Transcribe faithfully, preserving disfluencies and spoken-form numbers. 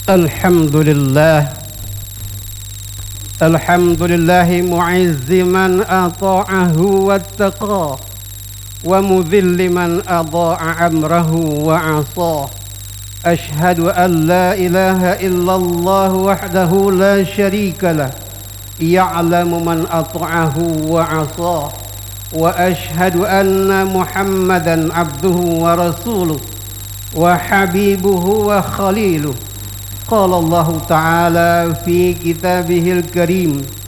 الحمد لله الحمد لله معز من أطاعه واتقاه ومذل من أضاع أمره وعصاه. أشهد أن لا إله إلا الله وحده لا شريك له يعلم من أطاعه وعصاه. وأشهد أن محمدا عبده ورسوله وحبيبه وخليله. قال الله تعالى في كتابه الكريم: